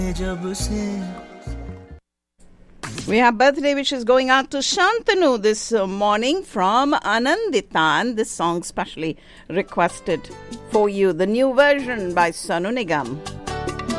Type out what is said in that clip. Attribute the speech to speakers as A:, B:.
A: जब से
B: We have birthday wishes going out to Shantanu this morning from Ananditan. This song specially requested for you, the new version by Sonu Nigam.